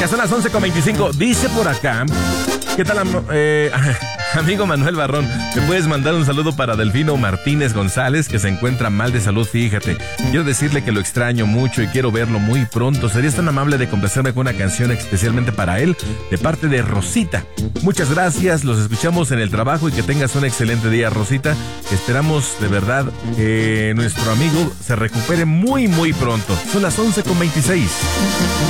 Ya son las 11:25. Dice por acá, ¿qué tal, amigo Manuel Barrón? ¿Me puedes mandar un saludo para Delfino Martínez González, que se encuentra mal de salud? Fíjate, quiero decirle que lo extraño mucho y quiero verlo muy pronto. ¿Serías tan amable de complacerme con una canción especialmente para él, de parte de Rosita? Muchas gracias, los escuchamos en el trabajo y que tengas un excelente día, Rosita. Esperamos de verdad que nuestro amigo se recupere muy, muy pronto. Son las 11:26.